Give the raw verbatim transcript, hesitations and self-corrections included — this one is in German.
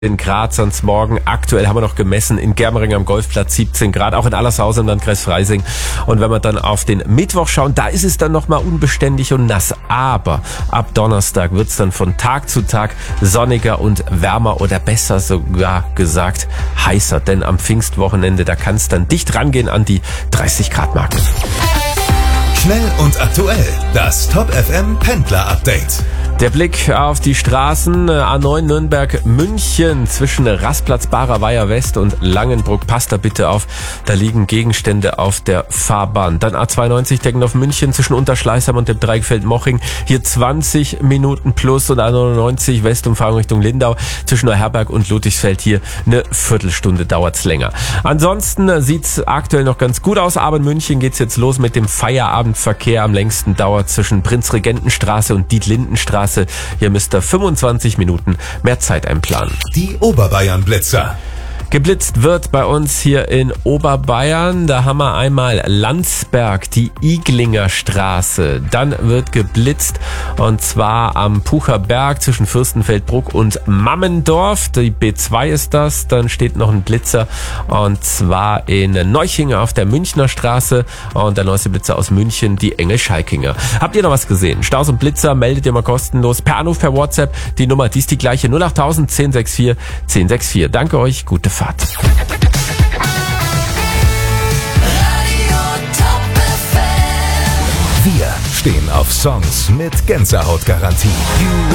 In Graz ans Morgen. Aktuell haben wir noch gemessen in Germering am Golfplatz siebzehn Grad, auch in Allershausen im Landkreis Freising. Und wenn wir dann auf den Mittwoch schauen, da ist es dann nochmal unbeständig und nass. Aber ab Donnerstag wird es dann von Tag zu Tag sonniger und wärmer oder besser sogar gesagt heißer. Denn am Pfingstwochenende, da kann es dann dicht rangehen an die dreißig Grad Marke. Schnell und aktuell, das Top F M Pendler Update. Der Blick auf die Straßen A neun Nürnberg-München zwischen Rastplatz Barer Weiher West und Langenbruck. Passt da bitte auf, da liegen Gegenstände auf der Fahrbahn. Dann A zweiundneunzig Deggendorf-München zwischen Unterschleißheim und dem Dreieckfeld-Moching. Hier zwanzig Minuten plus und A neunundneunzig Westumfahrung Richtung Lindau zwischen Neuherberg und Ludwigsfeld. Hier eine Viertelstunde dauert's länger. Ansonsten sieht's aktuell noch ganz gut aus, aber in München geht's jetzt los mit dem Feierabendverkehr. Am längsten dauert zwischen Prinzregentenstraße und Dietlindenstraße. Hier müsst ihr fünfundzwanzig Minuten mehr Zeit einplanen. Die Oberbayern-Blitzer. Geblitzt wird bei uns hier in Oberbayern. Da haben wir einmal Landsberg, die Iglinger Straße. Dann wird geblitzt und zwar am Pucher Berg zwischen Fürstenfeldbruck und Mammendorf. Die B zwei ist das. Dann steht noch ein Blitzer und zwar in Neuchingen auf der Münchner Straße. Und der neueste Blitzer aus München, die Engel-Schalkinger. Habt ihr noch was gesehen? Staus und Blitzer meldet ihr mal kostenlos per Anruf, per WhatsApp. Die Nummer, die ist die gleiche. null acht null null eins sechs vier eins sechs vier. Danke euch, gute Fahrt. Wir stehen auf Songs mit Gänsehautgarantie.